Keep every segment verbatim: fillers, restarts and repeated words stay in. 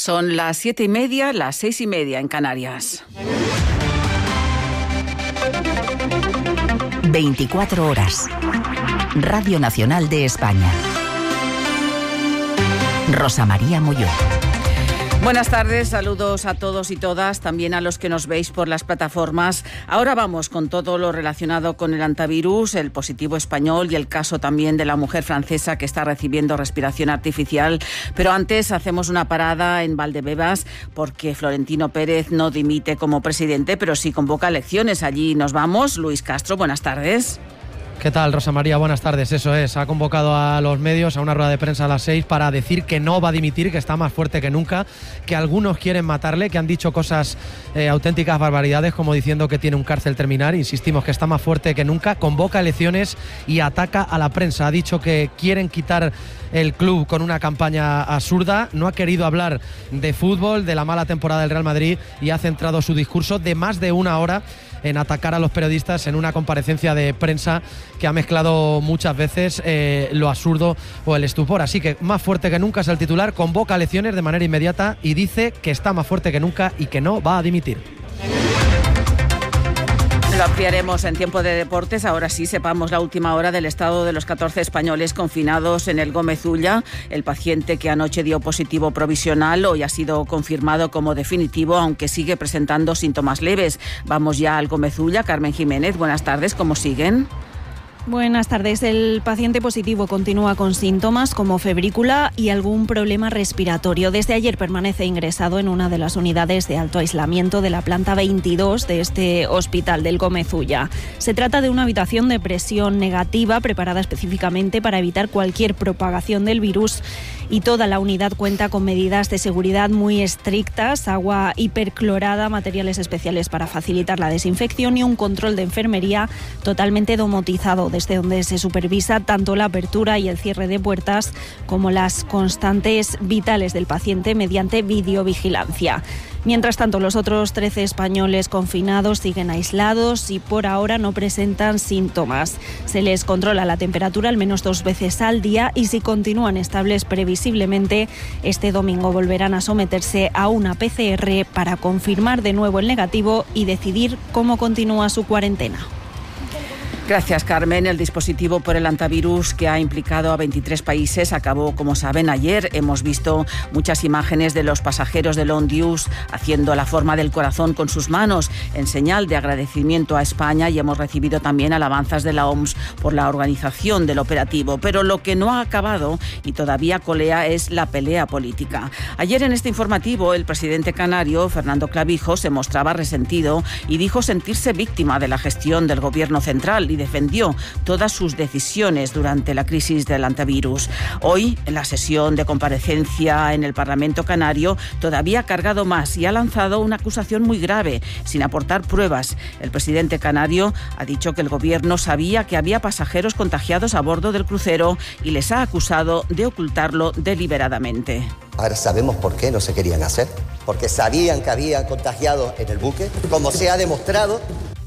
Son las siete y media, las seis y media en Canarias. veinticuatro horas. Radio Nacional de España. Rosa María Molló. Buenas tardes, saludos a todos y todas, también a los que nos veis por las plataformas. Ahora vamos con todo lo relacionado con el antivirus, el positivo español y el caso también de la mujer francesa que está recibiendo respiración artificial. Pero antes hacemos una parada en Valdebebas porque Florentino Pérez no dimite como presidente, pero sí convoca elecciones. Allí nos vamos. Luis Castro, buenas tardes. ¿Qué tal, Rosa María? Buenas tardes. Eso es, ha convocado a los medios a una rueda de prensa a las seis para decir que no va a dimitir, que está más fuerte que nunca, que algunos quieren matarle, que han dicho cosas, eh, auténticas barbaridades, como diciendo que tiene un cárcel terminal. Insistimos que está más fuerte que nunca, convoca elecciones y ataca a la prensa. Ha dicho que quieren quitar el club con una campaña absurda, no ha querido hablar de fútbol, de la mala temporada del Real Madrid y ha centrado su discurso de más de una hora en atacar a los periodistas en una comparecencia de prensa que ha mezclado muchas veces eh, lo absurdo o el estupor. Así que más fuerte que nunca es el titular, convoca elecciones de manera inmediata y dice que está más fuerte que nunca y que no va a dimitir. Lo ampliaremos en tiempo de deportes. Ahora sí, sepamos la última hora del estado de los catorce españoles confinados en el Gómez Ulla. El paciente que anoche dio positivo provisional hoy ha sido confirmado como definitivo, aunque sigue presentando síntomas leves. Vamos ya al Gómez Ulla. Carmen Jiménez, buenas tardes. ¿Cómo siguen? Buenas tardes. El paciente positivo continúa con síntomas como febrícula y algún problema respiratorio. Desde ayer permanece ingresado en una de las unidades de alto aislamiento de la planta veintidós de este hospital del Gómez Ulla. Se trata de una habitación de presión negativa preparada específicamente para evitar cualquier propagación del virus y toda la unidad cuenta con medidas de seguridad muy estrictas, agua hiperclorada, materiales especiales para facilitar la desinfección y un control de enfermería totalmente domotizado, desde donde se supervisa tanto la apertura y el cierre de puertas como las constantes vitales del paciente mediante videovigilancia. Mientras tanto, los otros trece españoles confinados siguen aislados y por ahora no presentan síntomas. Se les controla la temperatura al menos dos veces al día y si continúan estables previsiblemente, este domingo volverán a someterse a una P C R para confirmar de nuevo el negativo y decidir cómo continúa su cuarentena. Gracias, Carmen. El dispositivo por el antivirus que ha implicado a veintitrés países acabó, como saben, ayer. Hemos visto muchas imágenes de los pasajeros del Ondius haciendo la forma del corazón con sus manos en señal de agradecimiento a España y hemos recibido también alabanzas de la O M S por la organización del operativo. Pero lo que no ha acabado y todavía colea es la pelea política. Ayer en este informativo el presidente canario, Fernando Clavijo, se mostraba resentido y dijo sentirse víctima de la gestión del gobierno central y defendió todas sus decisiones durante la crisis del antivirus. Hoy, en la sesión de comparecencia en el Parlamento canario, todavía ha cargado más y ha lanzado una acusación muy grave, sin aportar pruebas. El presidente canario ha dicho que el gobierno sabía que había pasajeros contagiados a bordo del crucero y les ha acusado de ocultarlo deliberadamente. Ahora sabemos por qué no se querían hacer, porque sabían que había contagiados en el buque, como se ha demostrado.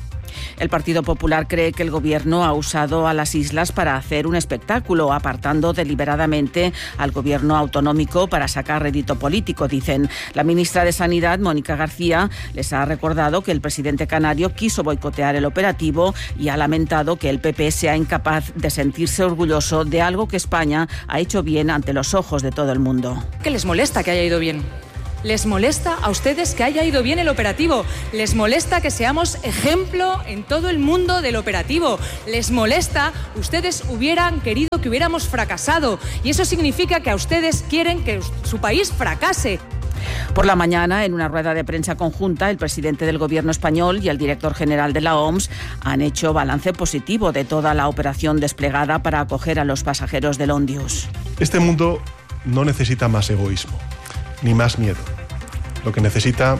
El Partido Popular cree que el gobierno ha usado a las islas para hacer un espectáculo, apartando deliberadamente al gobierno autonómico para sacar rédito político, dicen. La ministra de Sanidad, Mónica García, les ha recordado que el presidente canario quiso boicotear el operativo y ha lamentado que el P P sea incapaz de sentirse orgulloso de algo que España ha hecho bien ante los ojos de todo el mundo. ¿Qué les molesta que haya ido bien? ¿Les molesta a ustedes que haya ido bien el operativo? ¿Les molesta que seamos ejemplo en todo el mundo del operativo? ¿Les molesta? Ustedes hubieran querido que hubiéramos fracasado y eso significa que a ustedes quieren que su país fracase. Por la mañana, en una rueda de prensa conjunta, el presidente del gobierno español y el director general de la O M S han hecho balance positivo de toda la operación desplegada para acoger a los pasajeros del Ondius. Este mundo no necesita más egoísmo ni más miedo. Lo que necesita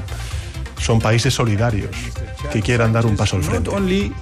son países solidarios que quieran dar un paso al frente.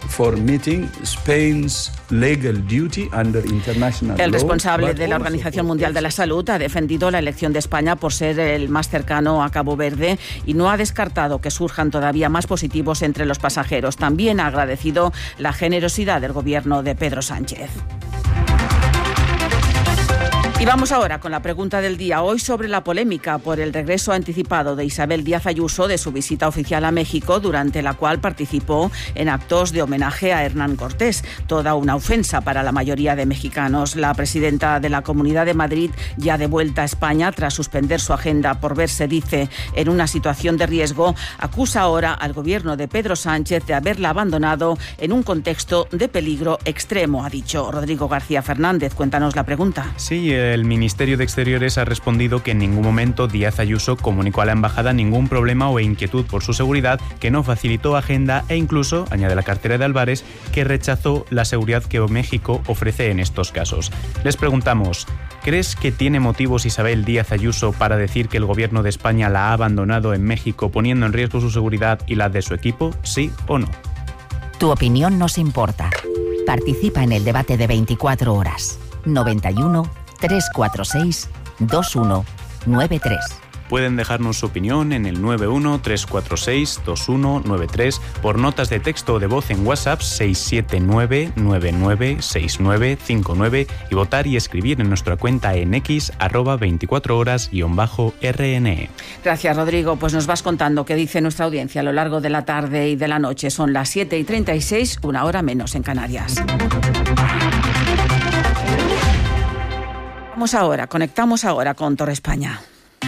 El responsable de la Organización Mundial de la Salud ha defendido la elección de España por ser el más cercano a Cabo Verde y no ha descartado que surjan todavía más positivos entre los pasajeros. También ha agradecido la generosidad del gobierno de Pedro Sánchez. Y vamos ahora con la pregunta del día. Hoy sobre la polémica por el regreso anticipado de Isabel Díaz Ayuso de su visita oficial a México, durante la cual participó en actos de homenaje a Hernán Cortés. Toda una ofensa para la mayoría de mexicanos. La presidenta de la Comunidad de Madrid, ya de vuelta a España tras suspender su agenda por verse, dice, en una situación de riesgo, acusa ahora al gobierno de Pedro Sánchez de haberla abandonado en un contexto de peligro extremo, ha dicho. Rodrigo García Fernández, cuéntanos la pregunta. Sí, el Ministerio de Exteriores ha respondido que en ningún momento Díaz Ayuso comunicó a la embajada ningún problema o inquietud por su seguridad, que no facilitó agenda e incluso, añade la cartera de Álvarez, que rechazó la seguridad que México ofrece en estos casos. Les preguntamos, ¿crees que tiene motivos Isabel Díaz Ayuso para decir que el gobierno de España la ha abandonado en México poniendo en riesgo su seguridad y la de su equipo? ¿Sí o no? Tu opinión nos importa. Participa en el debate de veinticuatro horas. noventa y uno, trescientos cuarenta y seis, veintiuno noventa y tres. Pueden dejarnos su opinión en el nueve uno, tres cuatro seis, dos uno nueve tres por notas de texto o de voz en WhatsApp seis siete nueve, nueve nueve seis nueve cinco nueve y votar y escribir en nuestra cuenta en X, arroba veinticuatro horas guión bajo R N E. Gracias, Rodrigo. Pues nos vas contando qué dice nuestra audiencia a lo largo de la tarde y de la noche. Son las siete y treinta y seis, una hora menos en Canarias. Vamos ahora, conectamos ahora con Torre España.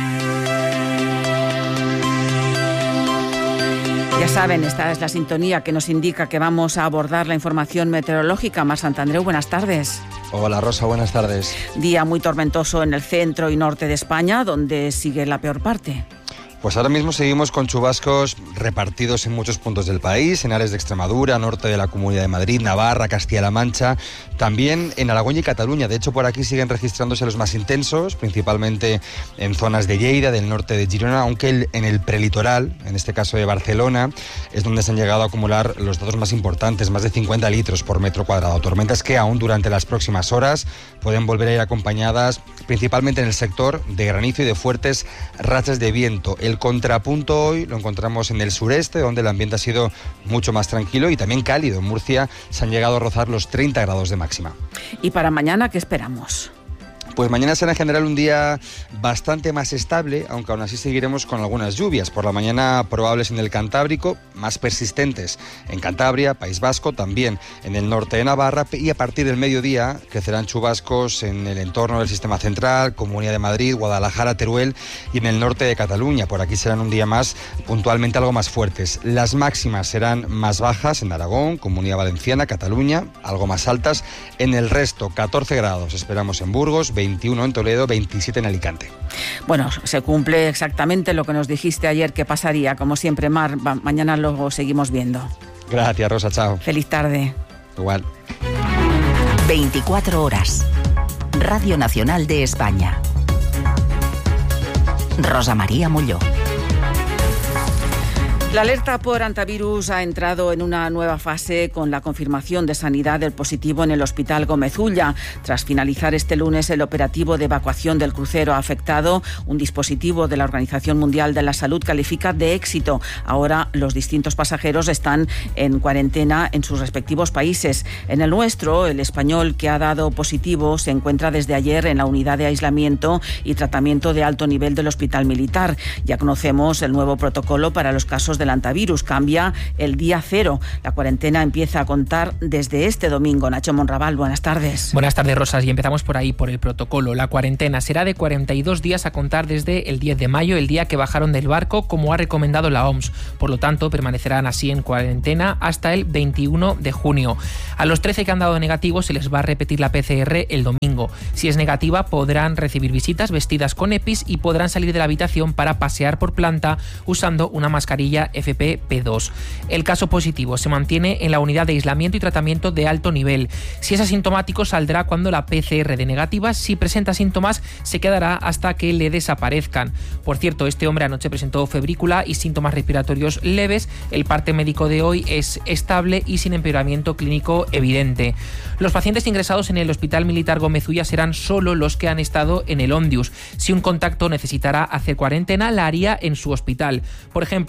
Ya saben, esta es la sintonía que nos indica que vamos a abordar la información meteorológica. Mar Santandreu, buenas tardes. Hola Rosa, buenas tardes. Día muy tormentoso en el centro y norte de España, donde sigue la peor parte. Pues ahora mismo seguimos con chubascos repartidos en muchos puntos del país, en áreas de Extremadura, norte de la Comunidad de Madrid, Navarra, Castilla-La Mancha, también en Aragón y Cataluña. De hecho, por aquí siguen registrándose los más intensos, principalmente en zonas de Lleida, del norte de Girona, aunque el, en el prelitoral, en este caso de Barcelona, es donde se han llegado a acumular los datos más importantes, más de cincuenta litros por metro cuadrado. Tormentas que aún durante las próximas horas pueden volver a ir acompañadas, principalmente en el sector de granizo y de fuertes rachas de viento. El contrapunto hoy lo encontramos en el sureste, donde el ambiente ha sido mucho más tranquilo y también cálido. En Murcia se han llegado a rozar los treinta grados de máxima. ¿Y para mañana qué esperamos? Pues mañana será en general un día bastante más estable, aunque aún así seguiremos con algunas lluvias. Por la mañana probables en el Cantábrico, más persistentes en Cantabria, País Vasco, también en el norte de Navarra, y a partir del mediodía crecerán chubascos en el entorno del Sistema Central, Comunidad de Madrid, Guadalajara, Teruel y en el norte de Cataluña. Por aquí serán un día más puntualmente algo más fuertes. Las máximas serán más bajas en Aragón, Comunidad Valenciana, Cataluña, algo más altas. En el resto, catorce grados esperamos en Burgos, veintiuno en Toledo, veintisiete en Alicante. Bueno, se cumple exactamente lo que nos dijiste ayer que pasaría. Como siempre, Mar, va, mañana lo seguimos viendo. Gracias, Rosa, chao. Feliz tarde. Igual. veinticuatro horas. Radio Nacional de España. Rosa María Mulló. La alerta por antivirus ha entrado en una nueva fase con la confirmación de sanidad del positivo en el Hospital Gómez Ulla. Tras finalizar este lunes el operativo de evacuación del crucero afectado, un dispositivo de la Organización Mundial de la Salud califica de éxito. Ahora los distintos pasajeros están en cuarentena en sus respectivos países. En el nuestro, el español que ha dado positivo se encuentra desde ayer en la unidad de aislamiento y tratamiento de alto nivel del Hospital Militar. Ya conocemos el nuevo protocolo para los casos del antivirus. Cambia el día cero. La cuarentena empieza a contar desde este domingo. Nacho Monraval, buenas tardes. Buenas tardes, Rosas. Y empezamos por ahí, por el protocolo. La cuarentena será de cuarenta y dos días a contar desde el diez de mayo, el día que bajaron del barco, como ha recomendado la O M S. Por lo tanto, permanecerán así en cuarentena hasta el veintiuno de junio. A los trece que han dado negativo se les va a repetir la P C R el domingo. Si es negativa, podrán recibir visitas vestidas con EPIs y podrán salir de la habitación para pasear por planta usando una mascarilla F P P dos. El caso positivo se mantiene en la unidad de aislamiento y tratamiento de alto nivel. Si es asintomático, saldrá cuando la P C R de negativa. Si presenta síntomas, se quedará hasta que le desaparezcan. Por cierto, este hombre anoche presentó febrícula y síntomas respiratorios leves. El parte médico de hoy es estable y sin empeoramiento clínico evidente. Los pacientes ingresados en el Hospital Militar Gómez Ulla serán solo los que han estado en el Ondius. Si un contacto necesitará hacer cuarentena, la haría en su hospital. Por ejemplo, la mujer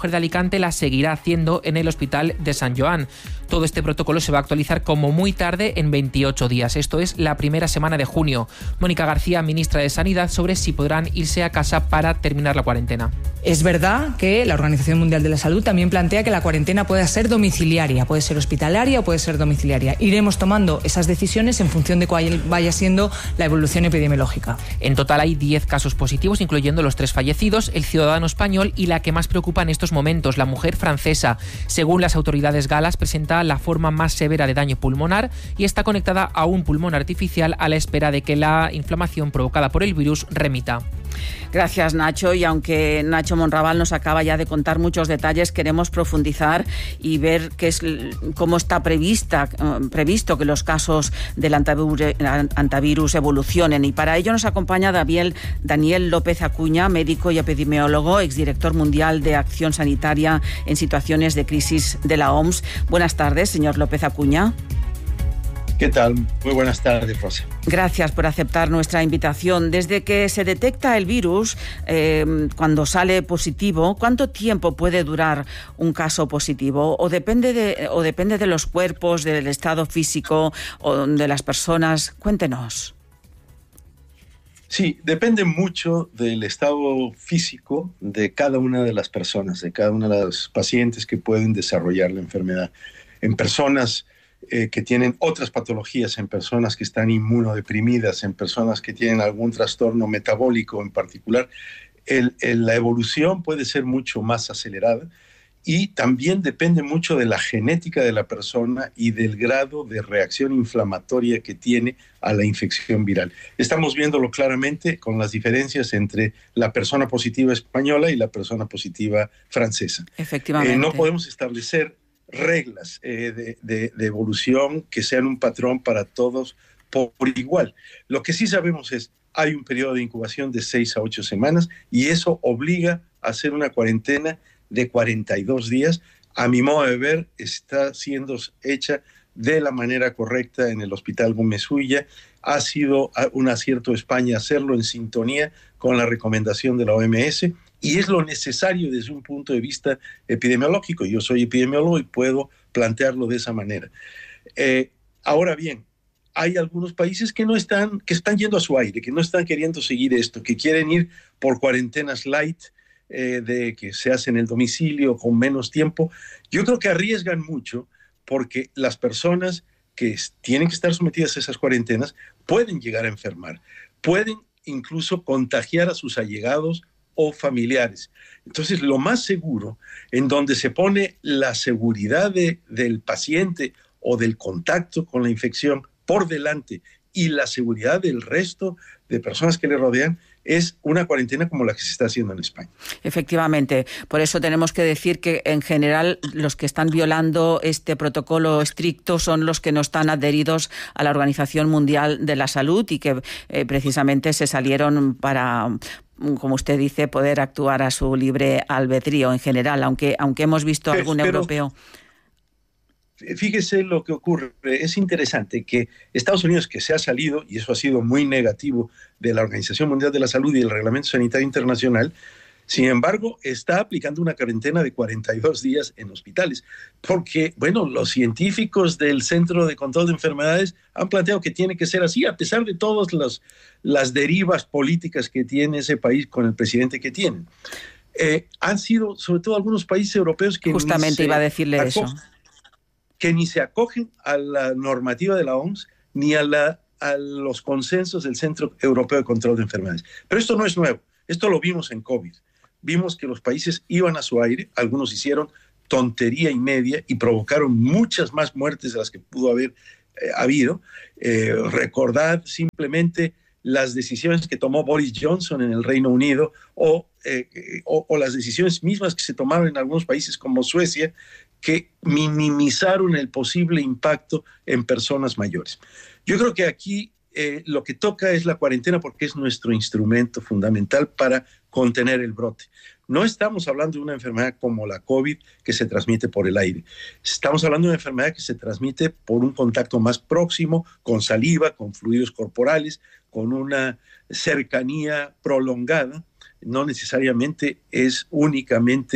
de Alicante la seguirá haciendo en el Hospital de San Joan. Todo este protocolo se va a actualizar como muy tarde en veintiocho días. Esto es la primera semana de junio. Mónica García, ministra de Sanidad, sobre si podrán irse a casa para terminar la cuarentena. Es verdad que la Organización Mundial de la Salud también plantea que la cuarentena puede ser domiciliaria, puede ser hospitalaria o puede ser domiciliaria. Iremos tomando esas decisiones en función de cuál vaya siendo la evolución epidemiológica. En total hay diez casos positivos, incluyendo los tres fallecidos, el ciudadano español y la que más preocupa en estos momentos, la mujer francesa. Según las autoridades galas, presenta la forma más severa de daño pulmonar y está conectada a un pulmón artificial a la espera de que la inflamación provocada por el virus remita. Gracias, Nacho. Y aunque Nacho Monraval nos acaba ya de contar muchos detalles, queremos profundizar y ver qué es, cómo está prevista, previsto que los casos del antivirus evolucionen. Y para ello nos acompaña Daniel, Daniel López Acuña, médico y epidemiólogo, exdirector mundial de Acción Sanitaria en situaciones de crisis de la O M S. Buenas tardes, señor López Acuña. ¿Qué tal? Muy buenas tardes, Rosa. Gracias por aceptar nuestra invitación. Desde que se detecta el virus, eh, cuando sale positivo, ¿cuánto tiempo puede durar un caso positivo? ¿O depende de, o depende de los cuerpos, del estado físico o de las personas? Cuéntenos. Sí, depende mucho del estado físico de cada una de las personas, de cada una de las pacientes que pueden desarrollar la enfermedad. En personas Eh, que tienen otras patologías, en personas que están inmunodeprimidas, en personas que tienen algún trastorno metabólico en particular, el, el, la evolución puede ser mucho más acelerada y también depende mucho de la genética de la persona y del grado de reacción inflamatoria que tiene a la infección viral. Estamos viéndolo claramente con las diferencias entre la persona positiva española y la persona positiva francesa. Efectivamente. Eh, no podemos establecer reglas eh, de, de, de evolución que sean un patrón para todos por, por igual. Lo que sí sabemos es, hay un periodo de incubación de seis a ocho semanas y eso obliga a hacer una cuarentena de cuarenta y dos días. A mi modo de ver, está siendo hecha de la manera correcta en el Hospital Gómez Ulla. Ha sido un acierto de España hacerlo en sintonía con la recomendación de la O M S y es lo necesario desde un punto de vista epidemiológico. Yo soy epidemiólogo y puedo plantearlo de esa manera. Eh, ahora bien, hay algunos países que no están, que están yendo a su aire, que no están queriendo seguir esto, que quieren ir por cuarentenas light, eh, de que se hacen en el domicilio con menos tiempo. Yo creo que arriesgan mucho porque las personas que tienen que estar sometidas a esas cuarentenas pueden llegar a enfermar, pueden incluso contagiar a sus allegados o familiares. Entonces, lo más seguro, en donde se pone la seguridad de, del paciente o del contacto con la infección por delante y la seguridad del resto de personas que le rodean, es una cuarentena como la que se está haciendo en España. Efectivamente. Por eso tenemos que decir que, en general, los que están violando este protocolo estricto son los que no están adheridos a la Organización Mundial de la Salud y que eh, precisamente se salieron para, como usted dice, poder actuar a su libre albedrío en general, aunque, aunque hemos visto Pero, algún pero, europeo. Fíjese lo que ocurre. Es interesante que Estados Unidos, que se ha salido, y eso ha sido muy negativo, de la Organización Mundial de la Salud y del Reglamento Sanitario Internacional, sin embargo, está aplicando una cuarentena de cuarenta y dos días en hospitales, porque, bueno, los científicos del Centro de Control de Enfermedades han planteado que tiene que ser así, a pesar de todas las, las derivas políticas que tiene ese país con el presidente que tienen. Eh, han sido, sobre todo, algunos países europeos que... Justamente iba a decirle eso. que ni se acogen a la normativa de la O M S ni a, la, a los consensos del Centro Europeo de Control de Enfermedades. Pero esto no es nuevo, esto lo vimos en COVID. Vimos que los países iban a su aire, algunos hicieron tontería y media y provocaron muchas más muertes de las que pudo haber eh, habido. Eh, recordad simplemente las decisiones que tomó Boris Johnson en el Reino Unido o, eh, o, o las decisiones mismas que se tomaron en algunos países como Suecia, que minimizaron el posible impacto en personas mayores. Yo creo que aquí eh, lo que toca es la cuarentena porque es nuestro instrumento fundamental para contener el brote. No estamos hablando de una enfermedad como la COVID que se transmite por el aire. Estamos hablando de una enfermedad que se transmite por un contacto más próximo, con saliva, con fluidos corporales, con una cercanía prolongada. No necesariamente es únicamente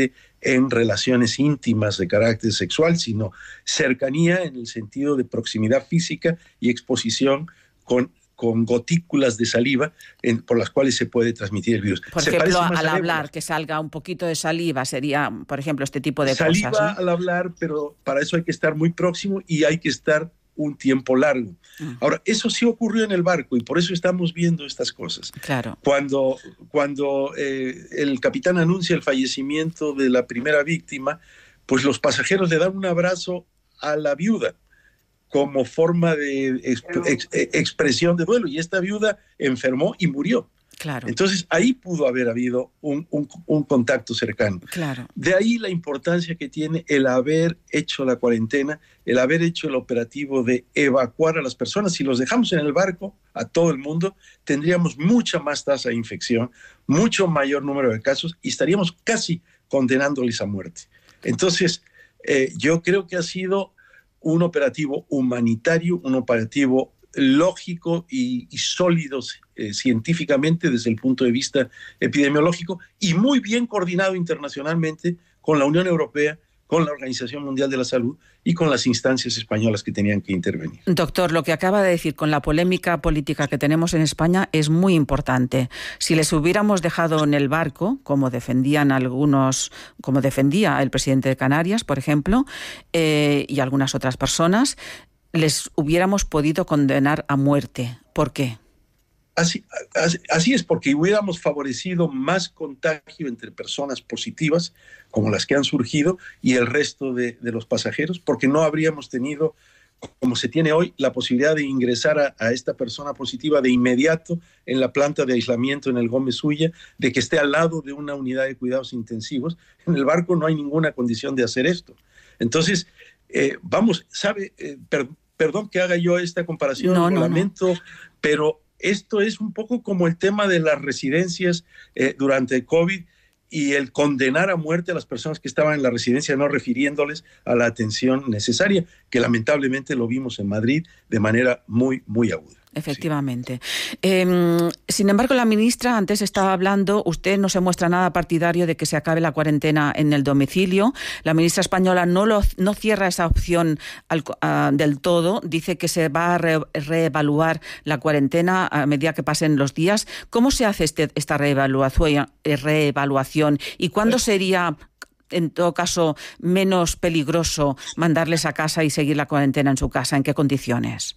en relaciones íntimas de carácter sexual, sino cercanía en el sentido de proximidad física y exposición con, con gotículas de saliva en, por las cuales se puede transmitir el virus. Por se ejemplo, al hablar, que salga un poquito de saliva, sería, por ejemplo, este tipo de saliva cosas. Saliva, ¿no?, al hablar, pero para eso hay que estar muy próximo y hay que estar un tiempo largo. Uh-huh. Ahora, eso sí ocurrió en el barco y por eso estamos viendo estas cosas. Claro. Cuando, cuando eh, el capitán anuncia el fallecimiento de la primera víctima, pues los pasajeros le dan un abrazo a la viuda como forma de exp- ex- expresión de duelo, y esta viuda enfermó y murió. Claro. Entonces ahí pudo haber habido un, un, un contacto cercano. Claro. De ahí la importancia que tiene el haber hecho la cuarentena, el haber hecho el operativo de evacuar a las personas. Si los dejamos en el barco, a todo el mundo, tendríamos mucha más tasa de infección, mucho mayor número de casos y estaríamos casi condenándoles a muerte. Entonces, eh, yo creo que ha sido un operativo humanitario, un operativo lógico y, y sólido eh, científicamente desde el punto de vista epidemiológico y muy bien coordinado internacionalmente con la Unión Europea, con la Organización Mundial de la Salud y con las instancias españolas que tenían que intervenir. Doctor, lo que acaba de decir con la polémica política que tenemos en España es muy importante. Si les hubiéramos dejado en el barco, como defendían algunos, como defendía el presidente de Canarias, por ejemplo, eh, y algunas otras personas, les hubiéramos podido condenar a muerte. ¿Por qué? Así, así, así es, porque hubiéramos favorecido más contagio entre personas positivas, como las que han surgido, y el resto de, de los pasajeros, porque no habríamos tenido, como se tiene hoy, la posibilidad de ingresar a, a esta persona positiva de inmediato en la planta de aislamiento en el Gómez Ulla, de que esté al lado de una unidad de cuidados intensivos. En el barco no hay ninguna condición de hacer esto. Entonces, eh, vamos, sabe, eh, per, perdón que haga yo esta comparación, no, lo no, lamento, no. pero esto es un poco como el tema de las residencias eh, durante el COVID y el condenar a muerte a las personas que estaban en la residencia, no refiriéndoles a la atención necesaria, que lamentablemente lo vimos en Madrid de manera muy, muy aguda. Efectivamente. Sí. Eh, sin embargo, la ministra antes estaba hablando, usted no se muestra nada partidario de que se acabe la cuarentena en el domicilio. La ministra española no, lo, no cierra esa opción al, uh, del todo, dice que se va a re, reevaluar la cuarentena a medida que pasen los días. ¿Cómo se hace este, esta reevaluación, reevaluación y cuándo sería, en todo caso, menos peligroso mandarles a casa y seguir la cuarentena en su casa? ¿En qué condiciones?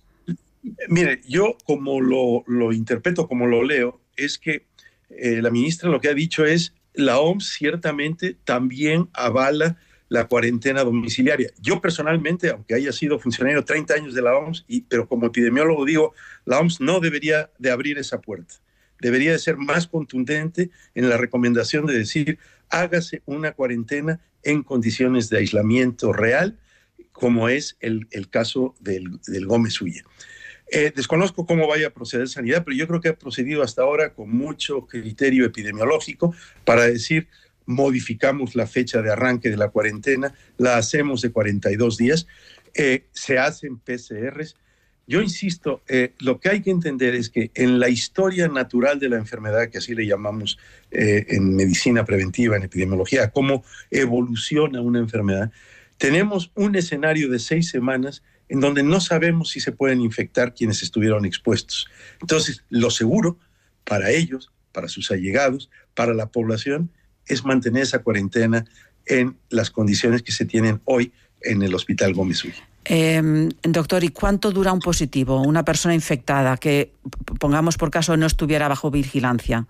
Mire, yo como lo, lo interpreto, como lo leo, es que eh, la ministra lo que ha dicho es la O M S ciertamente también avala la cuarentena domiciliaria. Yo personalmente, aunque haya sido funcionario treinta años de la O M S, y, pero como epidemiólogo digo, la O M S no debería de abrir esa puerta. Debería de ser más contundente en la recomendación de decir, hágase una cuarentena en condiciones de aislamiento real, como es el, el caso del, del Gómez Ulla. Eh, desconozco cómo vaya a proceder Sanidad, pero yo creo que ha procedido hasta ahora con mucho criterio epidemiológico para decir, modificamos la fecha de arranque de la cuarentena, la hacemos de cuarenta y dos días, eh, se hacen P C Rs. Yo insisto, eh, lo que hay que entender es que en la historia natural de la enfermedad, que así le llamamos eh, en medicina preventiva, en epidemiología, cómo evoluciona una enfermedad, tenemos un escenario de seis semanas en donde no sabemos si se pueden infectar quienes estuvieron expuestos. Entonces, lo seguro para ellos, para sus allegados, para la población, es mantener esa cuarentena en las condiciones que se tienen hoy en el Hospital Gómez Ulla. Eh, doctor, ¿y cuánto dura un positivo, una persona infectada que, pongamos por caso, no estuviera bajo vigilancia?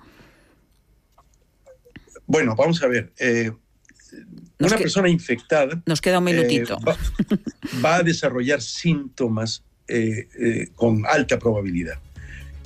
Bueno, vamos a ver. Eh, Nos una que, persona infectada nos queda un minutito. Eh, va, va a desarrollar síntomas eh, eh, con alta probabilidad.